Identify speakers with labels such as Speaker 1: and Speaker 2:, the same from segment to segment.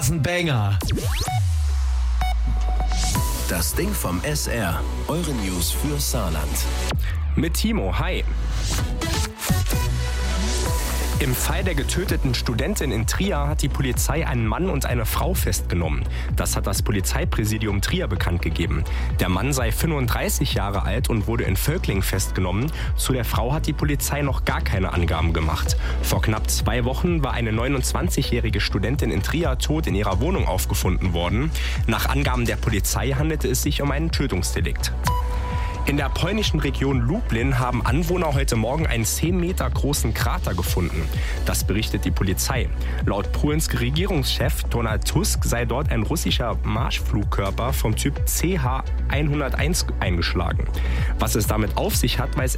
Speaker 1: war's ein Banger.
Speaker 2: Das Ding vom SR. Eure News für Saarland.
Speaker 3: Mit Timo, hi. Im Fall der getöteten Studentin in Trier hat die Polizei einen Mann und eine Frau festgenommen. Das hat das Polizeipräsidium Trier bekannt gegeben. Der Mann sei 35 Jahre alt und wurde in Völklingen festgenommen. Zu der Frau hat die Polizei noch gar keine Angaben gemacht. Vor knapp 2 Wochen war eine 29-jährige Studentin in Trier tot in ihrer Wohnung aufgefunden worden. Nach Angaben der Polizei handelte es sich um einen Tötungsdelikt. In der polnischen Region Lublin haben Anwohner heute Morgen einen 10 Meter großen Krater gefunden. Das berichtet die Polizei. Laut Polens Regierungschef Donald Tusk sei dort ein russischer Marschflugkörper vom Typ CH-101 eingeschlagen. Was es damit auf sich hat, weiß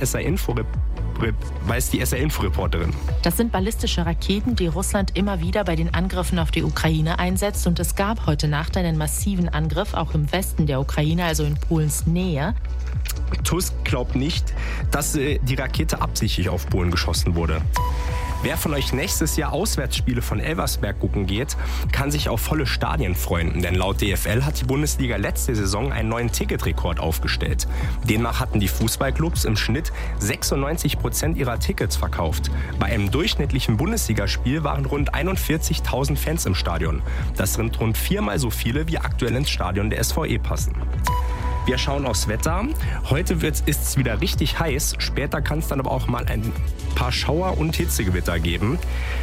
Speaker 3: die SR-Info-Reporterin.
Speaker 4: Das sind ballistische Raketen, die Russland immer wieder bei den Angriffen auf die Ukraine einsetzt. Und es gab heute Nacht einen massiven Angriff, auch im Westen der Ukraine, also in Polens Nähe.
Speaker 3: Tusk glaubt nicht, dass die Rakete absichtlich auf Polen geschossen wurde. Wer von euch nächstes Jahr Auswärtsspiele von Elversberg gucken geht, kann sich auf volle Stadien freuen. Denn laut DFL hat die Bundesliga letzte Saison einen neuen Ticketrekord aufgestellt. Demnach hatten die Fußballclubs im Schnitt 96% ihrer Tickets verkauft. Bei einem durchschnittlichen Bundesligaspiel waren rund 41.000 Fans im Stadion. Das sind rund 4-mal so viele, wie aktuell ins Stadion der SVE passen. Wir schauen aufs Wetter. Heute ist es wieder richtig heiß. Später kann es dann aber auch mal ein paar Schauer und Hitzegewitter geben.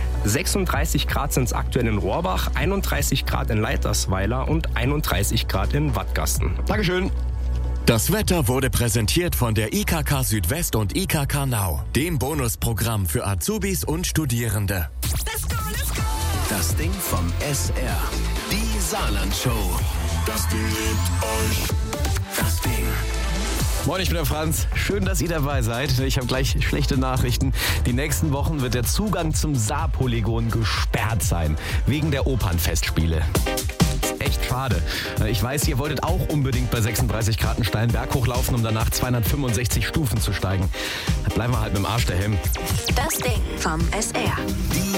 Speaker 3: 36 Grad sind es aktuell in Rohrbach, 31 Grad in Leitersweiler und 31 Grad in Wattgasten.
Speaker 1: Dankeschön.
Speaker 5: Das Wetter wurde präsentiert von der IKK Südwest und IKK Now, dem Bonusprogramm für Azubis und Studierende.
Speaker 2: Let's go, let's go. Das Ding vom SR. Die Saarland-Show. Das Ding liebt euch. Das Ding.
Speaker 1: Moin, ich bin der Franz. Schön, dass ihr dabei seid. Ich habe gleich schlechte Nachrichten. Die nächsten Wochen wird der Zugang zum Saarpolygon gesperrt sein, wegen der Opernfestspiele. Echt schade. Ich weiß, ihr wolltet auch unbedingt bei 36 Grad einen steilen Berg hochlaufen, um danach 265 Stufen zu steigen. Da bleiben wir halt mit dem Arsch daheim.
Speaker 6: Das Ding vom SR.
Speaker 2: Die